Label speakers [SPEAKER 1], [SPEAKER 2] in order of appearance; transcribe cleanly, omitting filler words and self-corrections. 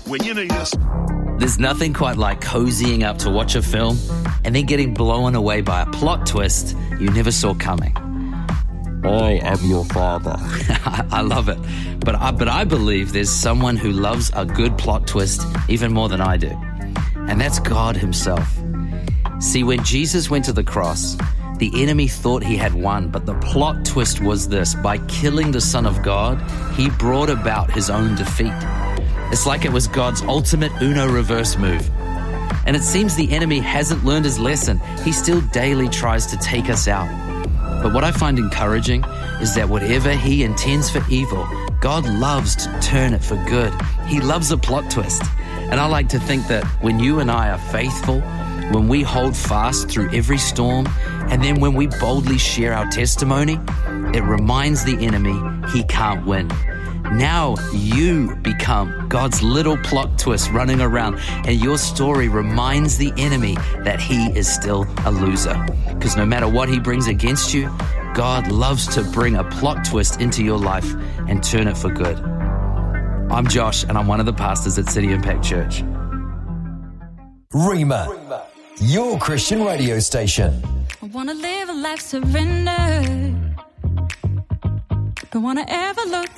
[SPEAKER 1] when you need us.
[SPEAKER 2] There's nothing quite like cozying up to watch a film and then getting blown away by a plot twist you never saw coming.
[SPEAKER 3] I am your father.
[SPEAKER 2] I love it. But I believe there's someone who loves a good plot twist even more than I do. And that's God himself. See, when Jesus went to the cross, the enemy thought he had won, but the plot twist was this: by killing the Son of God, he brought about his own defeat. It's like it was God's ultimate Uno reverse move. And it seems the enemy hasn't learned his lesson. He still daily tries to take us out. But what I find encouraging is that whatever he intends for evil, God loves to turn it for good. He loves a plot twist. And I like to think that when you and I are faithful, when we hold fast through every storm, and then when we boldly share our testimony, it reminds the enemy he can't win. Now you become God's little plot twist running around, and your story reminds the enemy that he is still a loser. Because no matter what he brings against you, God loves to bring a plot twist into your life and turn it for good. I'm Josh, and I'm one of the pastors at City Impact Church.
[SPEAKER 4] Rhema, your Christian radio station.
[SPEAKER 5] I want to live a life surrendered. Don't want to ever look